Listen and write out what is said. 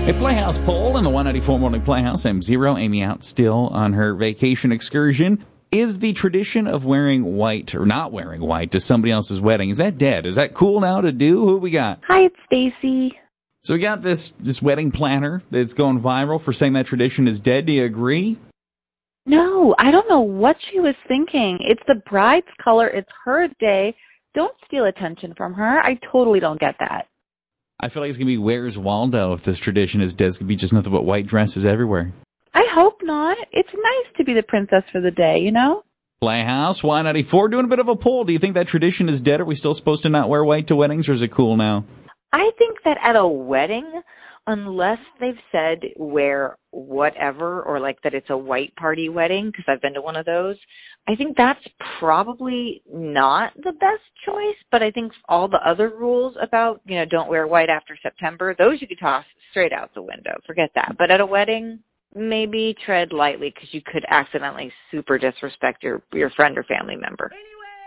A Playhouse poll in the 194 Morning Playhouse. I'm Zero. Amy out still on her vacation excursion. Is the tradition of wearing white or not wearing white to somebody else's wedding, is that dead? Is that cool now to do? Who we got? Hi, it's Stacy. So we got this wedding planner that's going viral for saying that tradition is dead. Do you agree? No, I don't know what she was thinking. It's the bride's color. It's her day. Don't steal attention from her. I totally don't get that. I feel like it's going to be Where's Waldo if this tradition is dead. It's going to be just nothing but white dresses everywhere. I hope not. It's nice to be the princess for the day, you know? Playhouse, Y94, doing a bit of a poll. Do you think that tradition is dead? Are we still supposed to not wear white to weddings, or is it cool now? I think that at a wedding, unless they've said wear whatever, or like that it's a white party wedding, because I've been to one of those, I think that's probably not the best choice. But I think all the other rules about, don't wear white after September, those you could toss straight out the window. Forget that. But at a wedding, maybe tread lightly, because you could accidentally super disrespect your friend or family member. Anyway.